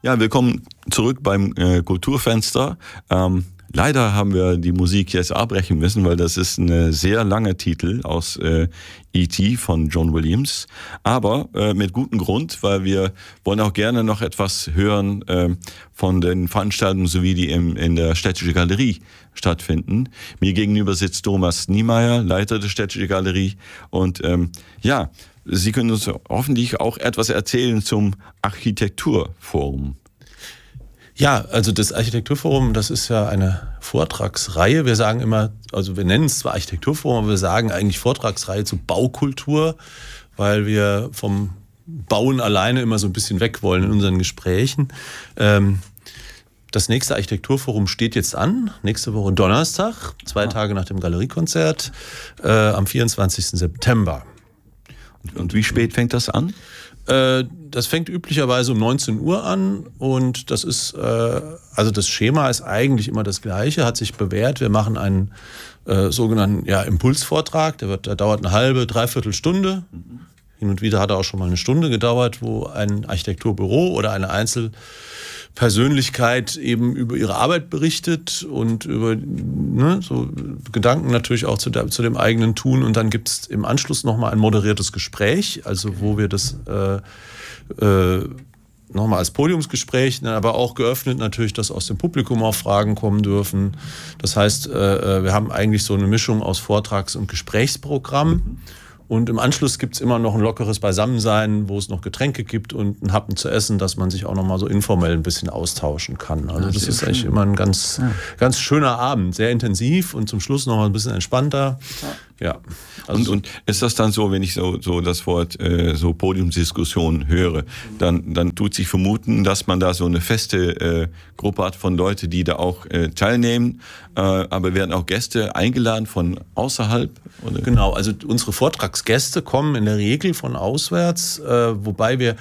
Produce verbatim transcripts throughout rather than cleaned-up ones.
Ja, willkommen zurück beim äh, Kulturfenster. Ähm, leider haben wir die Musik jetzt abbrechen müssen, weil das ist ein sehr langer Titel aus äh, E T von John Williams. Aber äh, mit gutem Grund, weil wir wollen auch gerne noch etwas hören äh, von den Veranstaltungen, sowie die im, in der Städtische Galerie stattfinden. Mir gegenüber sitzt Thomas Niemeyer, Leiter der Städtische Galerie. Und ähm, ja, Sie können uns hoffentlich auch etwas erzählen zum Architekturforum. Ja, also das Architekturforum, das ist ja eine Vortragsreihe. Wir sagen immer, also wir nennen es zwar Architekturforum, aber wir sagen eigentlich Vortragsreihe zu Baukultur, weil wir vom Bauen alleine immer so ein bisschen weg wollen in unseren Gesprächen. Ähm, das nächste Architekturforum steht jetzt an, nächste Woche Donnerstag, zwei Tage nach dem Galeriekonzert, äh, am vierundzwanzigsten September. Und wie spät fängt das an? Äh, das fängt üblicherweise um neunzehn Uhr an und das ist, äh, also das Schema ist eigentlich immer das gleiche, hat sich bewährt. Wir machen einen äh, sogenannten ja, Impulsvortrag, der, wird, der dauert eine halbe, dreiviertel Stunde. Mhm. Hin und wieder hat er auch schon mal eine Stunde gedauert, wo ein Architekturbüro oder eine Einzelpersönlichkeit eben über ihre Arbeit berichtet und über ne, so Gedanken natürlich auch zu, der, zu dem eigenen Tun. Und dann gibt es im Anschluss nochmal ein moderiertes Gespräch, also wo wir das äh, äh, nochmal als Podiumsgespräch, aber auch geöffnet natürlich, dass aus dem Publikum auch Fragen kommen dürfen. Das heißt, äh, wir haben eigentlich so eine Mischung aus Vortrags- und Gesprächsprogramm. Und im Anschluss gibt es immer noch ein lockeres Beisammensein, wo es noch Getränke gibt und ein Happen zu essen, dass man sich auch noch mal so informell ein bisschen austauschen kann. Also das, das ist schön. Eigentlich immer ein ganz, ja. ganz schöner Abend, sehr intensiv und zum Schluss noch mal ein bisschen entspannter. Ja. ja. Also und, und ist das dann so, wenn ich so, so das Wort äh, so Podiumsdiskussion höre, dann, dann tut sich vermuten, dass man da so eine feste äh, Gruppe hat von Leuten, die da auch äh, teilnehmen, äh, aber werden auch Gäste eingeladen von außerhalb? Oder? Genau, also unsere Vortragsgäste kommen in der Regel von auswärts, äh, wobei wir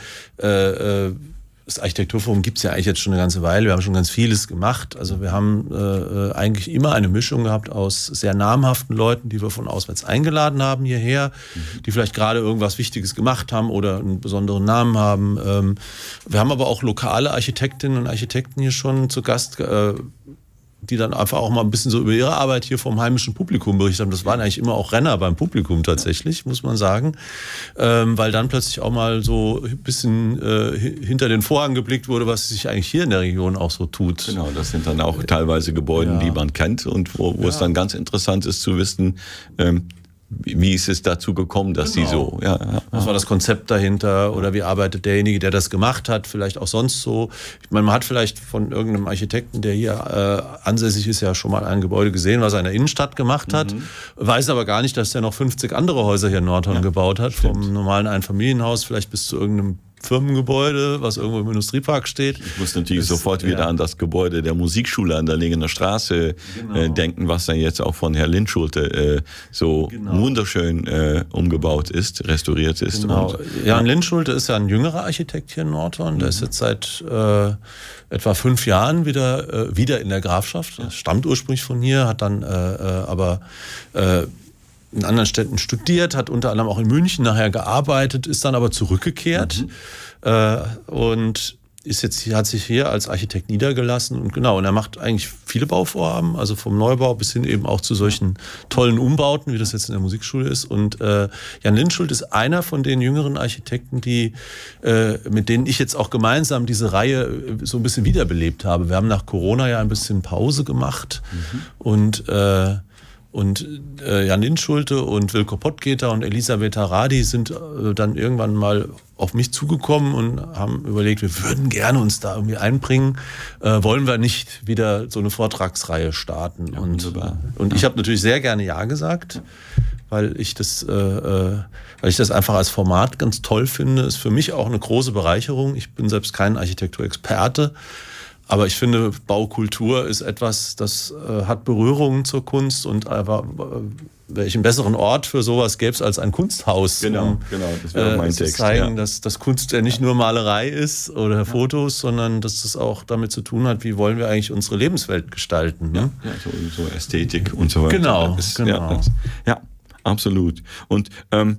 äh, äh, das Architekturforum gibt es ja eigentlich jetzt schon eine ganze Weile. Wir haben schon ganz vieles gemacht. Also wir haben äh, eigentlich immer eine Mischung gehabt aus sehr namhaften Leuten, die wir von auswärts eingeladen haben hierher, mhm. die vielleicht gerade irgendwas Wichtiges gemacht haben oder einen besonderen Namen haben. Ähm, wir haben aber auch lokale Architektinnen und Architekten hier schon zu Gast, äh, die dann einfach auch mal ein bisschen so über ihre Arbeit hier vom heimischen Publikum berichtet haben. Das waren eigentlich immer auch Renner beim Publikum tatsächlich, muss man sagen. Ähm, weil dann plötzlich auch mal so ein bisschen äh, hinter den Vorhang geblickt wurde, was sich eigentlich hier in der Region auch so tut. Genau, das sind dann auch teilweise Gebäude, ja. die man kennt und wo, wo ja. es dann ganz interessant ist zu wissen, ähm, wie ist es dazu gekommen, dass genau. die so... Ja, ja, was war das Konzept dahinter oder wie arbeitet derjenige, der das gemacht hat, vielleicht auch sonst so. Ich meine, man hat vielleicht von irgendeinem Architekten, der hier äh, ansässig ist, ja schon mal ein Gebäude gesehen, was er in der Innenstadt gemacht hat, mhm. weiß aber gar nicht, dass der noch fünfzig andere Häuser hier in Nordhorn ja, gebaut hat, stimmt. vom normalen Einfamilienhaus vielleicht bis zu irgendeinem Firmengebäude, was irgendwo im Industriepark steht. Ich muss natürlich das, sofort wieder ja. an das Gebäude der Musikschule an der Legener Straße genau. äh, denken, was dann jetzt auch von Herrn Lindschulte äh, so genau. wunderschön äh, umgebaut ist, restauriert ist. Genau. Und, Jan ja. Lindschulte ist ja ein jüngerer Architekt hier in Nordhorn. Mhm. Der ist jetzt seit äh, etwa fünf Jahren wieder, äh, wieder in der Grafschaft. Ja. Stammt ursprünglich von hier, hat dann äh, aber äh, in anderen Städten studiert, hat unter anderem auch in München nachher gearbeitet, ist dann aber zurückgekehrt mhm. äh, und ist jetzt, hat sich hier als Architekt niedergelassen und genau, und er macht eigentlich viele Bauvorhaben, also vom Neubau bis hin eben auch zu solchen tollen Umbauten, wie das jetzt in der Musikschule ist. Und äh, Jan Lindschulte ist einer von den jüngeren Architekten, die äh, mit denen ich jetzt auch gemeinsam diese Reihe so ein bisschen wiederbelebt habe. Wir haben nach Corona ja ein bisschen Pause gemacht mhm. und äh, Und äh, Jan Lindschulte und Wilko Pottgeter und Elisabeth Haradi sind äh, dann irgendwann mal auf mich zugekommen und haben überlegt, wir würden gerne uns da irgendwie einbringen. Äh, wollen wir nicht wieder so eine Vortragsreihe starten? Ja, und und ich habe natürlich sehr gerne Ja gesagt, weil ich das, äh, weil ich das einfach als Format ganz toll finde. Ist für mich auch eine große Bereicherung. Ich bin selbst kein Architekturexperte. Aber ich finde, Baukultur ist etwas, das äh, hat Berührungen zur Kunst und einfach, äh, welchen besseren Ort für sowas gäbe es als ein Kunsthaus. Genau, um, genau, das wäre äh, mein Text. Zu zeigen, ja. dass, dass Kunst ja nicht nur Malerei ist oder ja. Fotos, sondern dass es auch damit zu tun hat, wie wollen wir eigentlich unsere Lebenswelt gestalten. Ne? Ja, so, so Ästhetik und so weiter. Genau, das, genau. Ja, das, ja, absolut. Und ähm,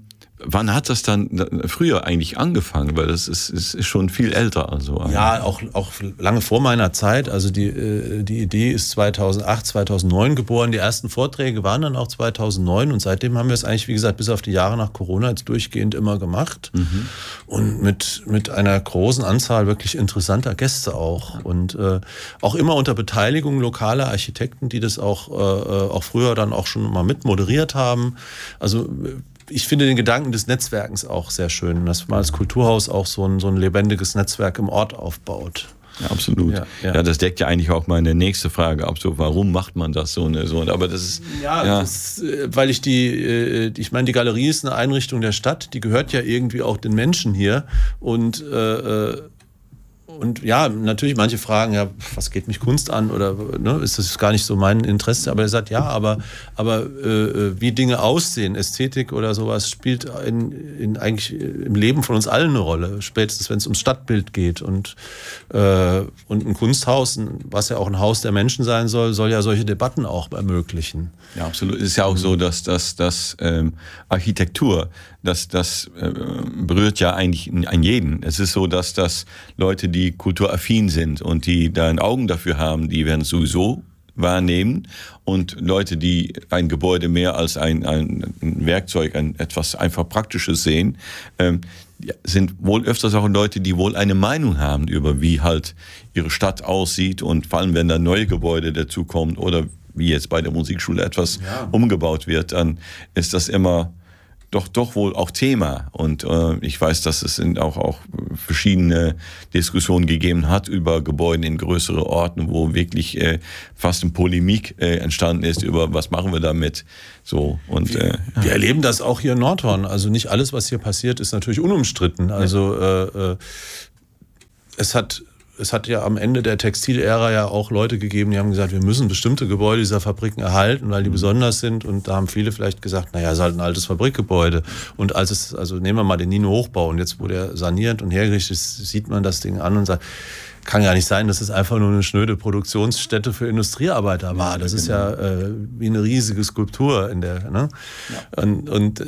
wann hat das dann früher eigentlich angefangen? Weil das ist, ist schon viel älter. Also ja, auch, auch lange vor meiner Zeit. Also die, die Idee ist zweitausendacht, zweitausendneun geboren. Die ersten Vorträge waren dann auch zweitausendneun und seitdem haben wir es eigentlich, wie gesagt, bis auf die Jahre nach Corona jetzt durchgehend immer gemacht. Mhm. Und mit, mit einer großen Anzahl wirklich interessanter Gäste auch. Und äh, auch immer unter Beteiligung lokaler Architekten, die das auch, äh, auch früher dann auch schon mal mit moderiert haben. Also ich finde den Gedanken des Netzwerkens auch sehr schön, dass man als Kulturhaus auch so ein, so ein lebendiges Netzwerk im Ort aufbaut. Ja, absolut. Ja, ja. ja, das deckt ja eigentlich auch meine nächste Frage ab. So, warum macht man das so? Ne, so? Aber das ist ja, ja. Das, weil ich die, ich meine, die Galerie ist eine Einrichtung der Stadt, die gehört ja irgendwie auch den Menschen hier und äh, Und ja, natürlich, manche fragen, ja, was geht mich Kunst an oder ne, ist das gar nicht so mein Interesse? Aber er sagt, ja, aber, aber äh, wie Dinge aussehen, Ästhetik oder sowas, spielt in, in eigentlich im Leben von uns allen eine Rolle. Spätestens, wenn es ums Stadtbild geht. Und, äh, und ein Kunsthaus, was ja auch ein Haus der Menschen sein soll, soll ja solche Debatten auch ermöglichen. Ja, absolut. Es ist ja auch so, dass, dass, dass ähm, Architektur, das, das äh, berührt ja eigentlich an jeden. Es ist so, dass, dass Leute, die kulturaffin sind und die da ein Augen dafür haben, die werden es sowieso wahrnehmen. Und Leute, die ein Gebäude mehr als ein, ein, ein Werkzeug, ein etwas einfach Praktisches sehen, ähm, sind wohl öfters auch Leute, die wohl eine Meinung haben über wie halt ihre Stadt aussieht und vor allem, wenn da neue Gebäude dazukommen oder wie jetzt bei der Musikschule etwas ja. umgebaut wird, dann ist das immer doch doch wohl auch Thema. Und äh, ich weiß, dass es in auch, auch verschiedene Diskussionen gegeben hat über Gebäude in größere Orten, wo wirklich äh, fast eine Polemik äh, entstanden ist über, was machen wir damit. So, und, wir, äh, wir ja. erleben das auch hier in Nordhorn. Also nicht alles, was hier passiert, ist natürlich unumstritten. Also äh, äh, es hat Es hat ja am Ende der Textilära ja auch Leute gegeben, die haben gesagt, wir müssen bestimmte Gebäude dieser Fabriken erhalten, weil die mhm. besonders sind. Und da haben viele vielleicht gesagt, naja, es ist halt ein altes Fabrikgebäude. Und als es, also nehmen wir mal den Nino-Hochbau und jetzt, wo der saniert und hergerichtet ist, sieht man das Ding an und sagt, kann ja nicht sein, dass es einfach nur eine schnöde Produktionsstätte für Industriearbeiter war. Das ist ja äh, wie eine riesige Skulptur in der, ne? Ja. Und, und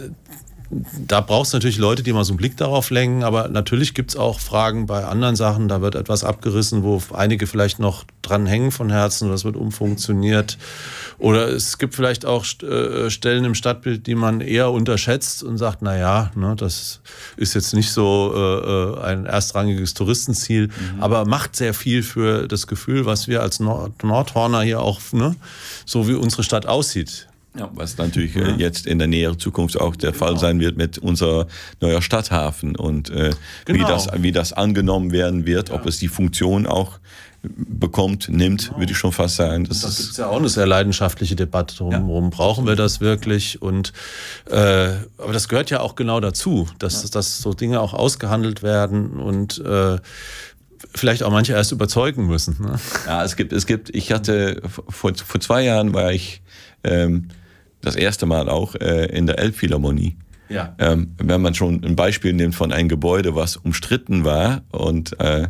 da braucht es natürlich Leute, die mal so einen Blick darauf lenken, aber natürlich gibt es auch Fragen bei anderen Sachen, da wird etwas abgerissen, wo einige vielleicht noch dran hängen von Herzen oder es wird umfunktioniert. Oder es gibt vielleicht auch äh, Stellen im Stadtbild, die man eher unterschätzt und sagt, naja, ne, das ist jetzt nicht so äh, ein erstrangiges Touristenziel, mhm. aber macht sehr viel für das Gefühl, was wir als Nord- Nordhorner hier auch, ne, so wie unsere Stadt aussieht. Ja, was natürlich ja. äh, jetzt in der näheren Zukunft auch der genau. Fall sein wird mit unser neuer Stadthafen und äh, genau. wie das wie das angenommen werden wird, ja. ob es die Funktion auch bekommt, nimmt, genau. würde ich schon fast sagen. Das, das ist ja auch eine sehr leidenschaftliche Debatte drumherum. Ja. Brauchen wir das wirklich? Und äh, aber das gehört ja auch genau dazu, dass, ja. dass so Dinge auch ausgehandelt werden und äh, vielleicht auch manche erst überzeugen müssen. Ne? Ja, es gibt, es gibt, ich hatte vor, vor zwei Jahren war ich ähm, das erste Mal auch äh, in der Elbphilharmonie. Ja. Ähm, wenn man schon ein Beispiel nimmt von einem Gebäude, was umstritten war und äh,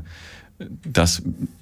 das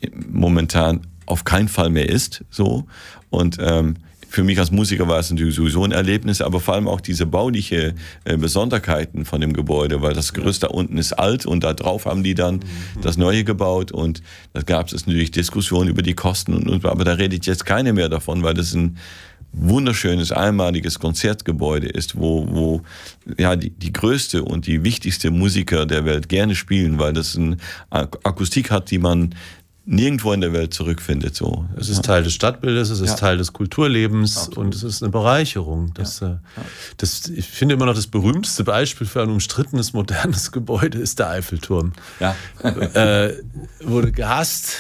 momentan auf keinen Fall mehr ist, so. Und ähm, für mich als Musiker war es natürlich sowieso ein Erlebnis, aber vor allem auch diese bauliche äh, Besonderheiten von dem Gebäude, weil das Gerüst da unten ist alt und da drauf haben die dann mhm. das Neue gebaut und da gab es natürlich Diskussionen über die Kosten und, und aber da redet jetzt keiner mehr davon, weil das ein wunderschönes, einmaliges Konzertgebäude ist, wo, wo ja die, die größte und die wichtigste Musiker der Welt gerne spielen, weil das eine Akustik hat, die man nirgendwo in der Welt zurückfindet. So. Es ist Teil des Stadtbildes, es ist ja. Teil des Kulturlebens Absolut. Und es ist eine Bereicherung. Das, ja. das, ich finde immer noch das berühmteste Beispiel für ein umstrittenes, modernes Gebäude ist der Eiffelturm. Ja. äh, wurde gehasst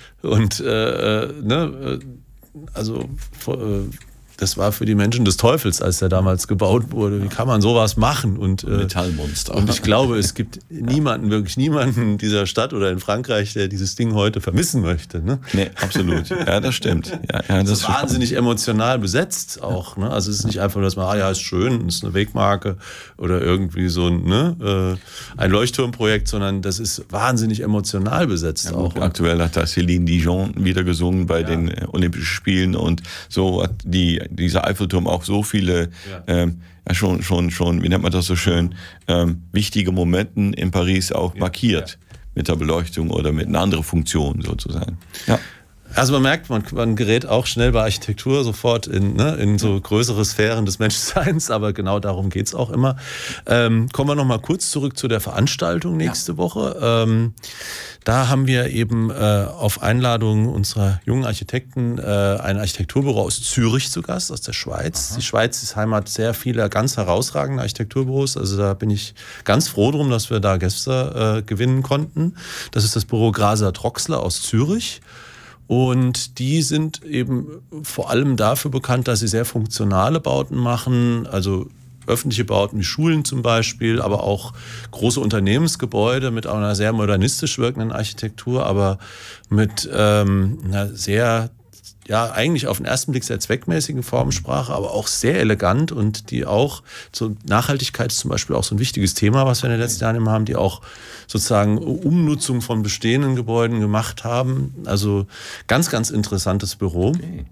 und äh, ne, also äh, das war für die Menschen des Teufels, als der damals gebaut wurde. Wie kann man sowas machen? Und, äh, Metallmonster. Und ich glaube, es gibt niemanden, wirklich niemanden in dieser Stadt oder in Frankreich, der dieses Ding heute vermissen möchte. Ne? Nee, absolut. Ja, das stimmt. Ja, ja, das ist wahnsinnig emotional besetzt auch. Ne? Also es ist nicht einfach nur, dass man, ah ja, ist schön, ist eine Wegmarke oder irgendwie so ein, ne, ein Leuchtturmprojekt, sondern das ist wahnsinnig emotional besetzt ja, auch. Aktuell hat da Céline Dion wieder gesungen bei ja. den Olympischen Spielen und so hat die dieser Eiffelturm auch so viele, ja. Ähm, ja, schon, schon, schon, wie nennt man das so schön, ähm, wichtige Momenten in Paris auch ja. markiert. Ja. Mit der Beleuchtung oder mit einer anderen Funktion sozusagen. Ja. Also man merkt, man, man gerät auch schnell bei Architektur sofort in, ne, in so größere Sphären des Menschseins, aber genau darum geht's auch immer. Ähm, kommen wir noch mal kurz zurück zu der Veranstaltung nächste ja. Woche. Ähm, da haben wir eben äh, auf Einladung unserer jungen Architekten äh, ein Architekturbüro aus Zürich zu Gast, aus der Schweiz. Aha. Die Schweiz ist Heimat sehr vieler ganz herausragender Architekturbüros, also da bin ich ganz froh drum, dass wir da Gäste äh, gewinnen konnten. Das ist das Büro Graser Troxler aus Zürich. Und die sind eben vor allem dafür bekannt, dass sie sehr funktionale Bauten machen, also öffentliche Bauten wie Schulen zum Beispiel, aber auch große Unternehmensgebäude mit einer sehr modernistisch wirkenden Architektur, aber mit ähm, einer sehr, ja eigentlich auf den ersten Blick sehr zweckmäßigen Formensprache, aber auch sehr elegant und die auch, so Nachhaltigkeit ist zum Beispiel auch so ein wichtiges Thema, was wir in den letzten Jahren immer haben, die auch sozusagen Umnutzung von bestehenden Gebäuden gemacht haben. Also ganz, ganz interessantes Büro. Okay.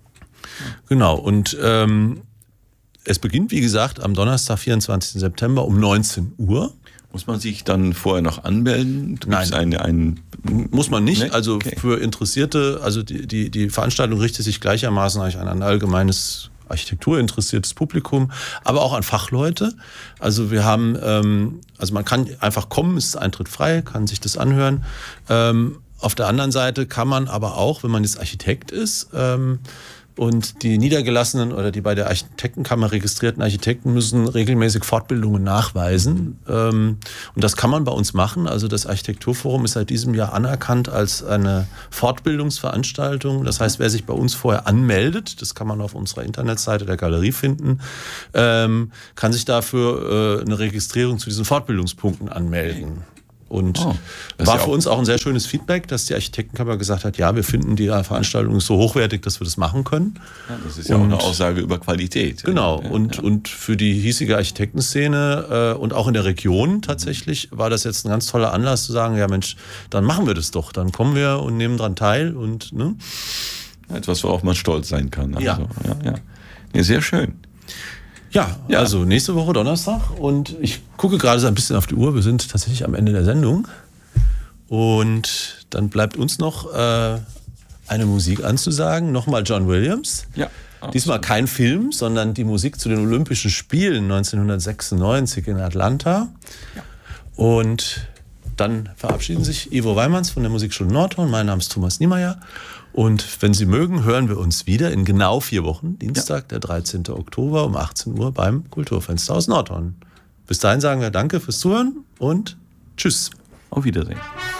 Genau, und ähm, es beginnt, wie gesagt, am Donnerstag, vierundzwanzigsten September um neunzehn Uhr. Muss man sich dann vorher noch anmelden? Nein, eine, ein muss man nicht. Nee? Also okay. für Interessierte, also die, die, die Veranstaltung richtet sich gleichermaßen an ein allgemeines architekturinteressiertes Publikum, aber auch an Fachleute. Also wir haben, ähm, also man kann einfach kommen, es ist Eintritt frei, kann sich das anhören. Ähm, auf der anderen Seite kann man aber auch, wenn man jetzt Architekt ist, ähm, und die niedergelassenen oder die bei der Architektenkammer registrierten Architekten müssen regelmäßig Fortbildungen nachweisen. Und das kann man bei uns machen. Also das Architekturforum ist seit diesem Jahr anerkannt als eine Fortbildungsveranstaltung. Das heißt, wer sich bei uns vorher anmeldet, das kann man auf unserer Internetseite der Galerie finden, kann sich dafür eine Registrierung zu diesen Fortbildungspunkten anmelden. Und oh, war für uns auch ein sehr schönes Feedback, dass die Architektenkammer gesagt hat, ja, wir finden die Veranstaltung so hochwertig, dass wir das machen können. Ja, das ist ja und, auch eine Aussage über Qualität. Genau, ja, und, ja. und für die hiesige Architektenszene äh, und auch in der Region tatsächlich war das jetzt ein ganz toller Anlass zu sagen, ja Mensch, dann machen wir das doch, dann kommen wir und nehmen daran teil. Und ne? Etwas, worauf man stolz sein kann. Also, ja. Ja, ja. Ja, sehr schön. Ja, ja, also nächste Woche Donnerstag und ich gucke gerade so ein bisschen auf die Uhr. Wir sind tatsächlich am Ende der Sendung und dann bleibt uns noch äh, eine Musik anzusagen. Nochmal John Williams. Ja. Diesmal kein Film, sondern die Musik zu den Olympischen Spielen neunzehnhundertsechsundneunzig in Atlanta. Ja. Und dann verabschieden sich Ivo Weimanns von der Musikschule Nordhorn. Mein Name ist Thomas Niemeyer. Und wenn Sie mögen, hören wir uns wieder in genau vier Wochen, Dienstag, ja. der dreizehnten Oktober um achtzehn Uhr beim Kulturfenster aus Nordhorn. Bis dahin sagen wir Danke fürs Zuhören und Tschüss. Auf Wiedersehen.